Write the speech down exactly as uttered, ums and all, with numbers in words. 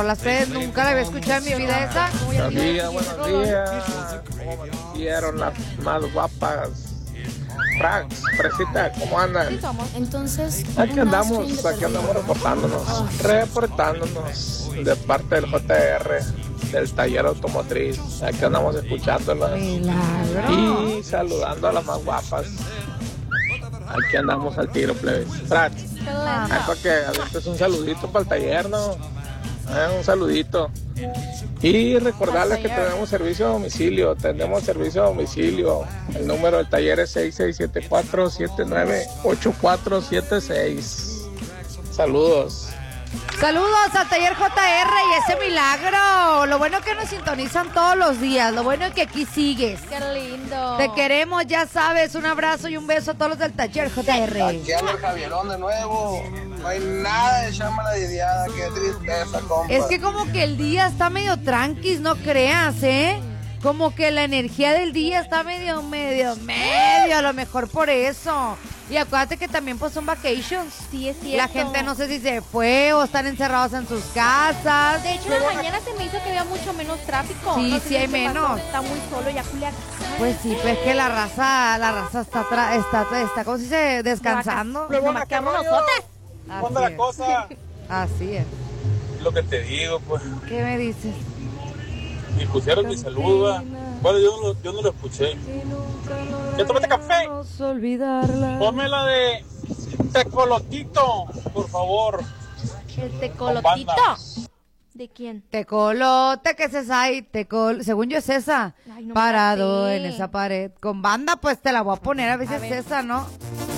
Hola, ustedes nunca la había escuchado en mi vida esa. Buenos días, buenos días. ¿Cómo hicieron las más guapas? Frax, Fresita, ¿cómo andan? Entonces, Aquí andamos, aquí andamos reportándonos, reportándonos de parte del J R, del taller automotriz. Aquí andamos escuchándolas y saludando a las más guapas. Aquí andamos al tiro, plebes. Frax, ay, para que avientes un saludito para el taller, ¿no? Eh, un saludito. Y recordarles que tenemos servicio a domicilio, tenemos servicio a domicilio. El número del taller es seis seis siete cuatro, siete nueve ocho cuatro siete seis. Saludos. Saludos al taller J R y ese milagro. Lo bueno es que nos sintonizan todos los días. Lo bueno es que aquí sigues. Qué lindo. Te queremos, ya sabes. Un abrazo y un beso a todos los del taller J R. Aquí anda el Javierón de nuevo. No hay nada de llama la didiada. Qué tristeza, compa. Es que como que el día está medio tranquis, no creas, ¿eh? Como que la energía del día está medio, medio, medio. A lo mejor por eso. Y acuérdate que también pues son vacations. Sí, es cierto. La gente no sé si se fue o están encerrados en sus casas. De hecho, en la mañana se me hizo que había mucho menos tráfico. Sí, No sé sí si hay es que menos. Está muy solo ya, Julián. Pues sí, pues que la raza, la raza está, tra- está, está, ¿cómo se dice? Descansando. Nomás quedamos nosotras. ¿Cuándo Así la es. cosa? Así es. Lo que te digo, pues. ¿Qué me dices? Me pusieron mi saludo. ¿Va? Bueno, yo no, lo- yo no lo escuché. ¿Ya tomaste café? Vamos a olvidarla. Ponme la de Tecolotito, por favor. El Con tecolotito. banda. ¿De quién? Tecolote, que es ahí, tecol, según yo es esa. Ay, no me Parado la sé. en esa pared. Con banda, pues te la voy a poner a veces A ver. esa, ¿no?